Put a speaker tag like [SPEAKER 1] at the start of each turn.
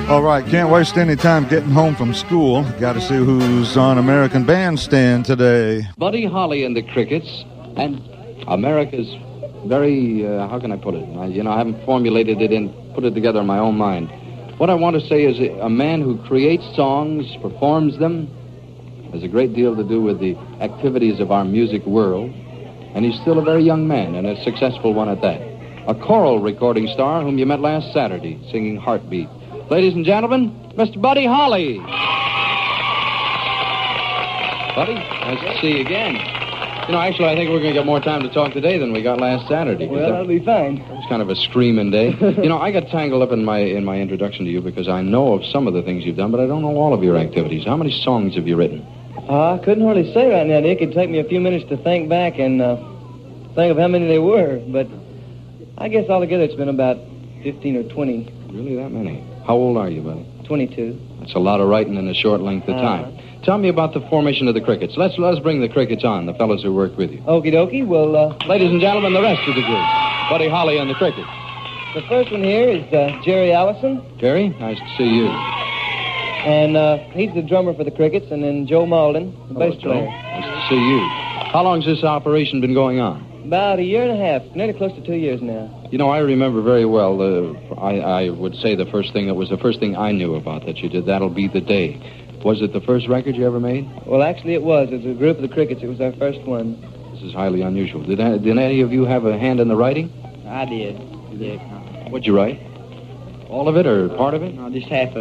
[SPEAKER 1] All right, can't waste any time getting home from school. Got to see who's on American Bandstand today.
[SPEAKER 2] Buddy Holly and the Crickets, and America's very, how can I put it? I haven't formulated it and put it together in my own mind. What I want to say is a man who creates songs, performs them, has a great deal to do with the activities of our music world, and he's still a very young man, and a successful one at that. A choral recording star whom you met last Saturday, singing Heartbeat. Ladies and gentlemen, Mr. Buddy Holly. Buddy, nice to see you again. Actually, I think we're going to get more time to talk today than we got last Saturday.
[SPEAKER 3] Well, that'll be fine.
[SPEAKER 2] It was kind of a screaming day. I got tangled up in my introduction to you because I know of some of the things you've done, but I don't know all of your activities. How many songs have you written?
[SPEAKER 3] I couldn't hardly say right now, Dick. It'd take me a few minutes to think back and think of how many they were, but I guess altogether it's been about 15 or 20.
[SPEAKER 2] Really, that many? How old are you, buddy?
[SPEAKER 3] 22.
[SPEAKER 2] That's a lot of writing in a short length of time. Tell me about the formation of the Crickets. Let's bring the Crickets on, the fellows who work with you.
[SPEAKER 3] Okie dokie. Well,
[SPEAKER 2] ladies and gentlemen, the rest of the group. Buddy Holly and the Crickets.
[SPEAKER 3] The first one here is Jerry Allison.
[SPEAKER 2] Jerry, nice to see you.
[SPEAKER 3] And he's the drummer for the Crickets, and then Joe Malden, the bass player.
[SPEAKER 2] Nice to see you. How long's this operation been going on?
[SPEAKER 3] About a year and a half, nearly close to 2 years now.
[SPEAKER 2] I remember very well, I would say the first thing I knew about that you did, That'll Be the Day. Was it the first record you ever made?
[SPEAKER 3] Well, actually it was. It was a group of the Crickets. It was our first one.
[SPEAKER 2] This is highly unusual. Did any of you have a hand in the writing?
[SPEAKER 3] I did.
[SPEAKER 2] What'd you write? All of it or part of it?
[SPEAKER 3] No, just half of it.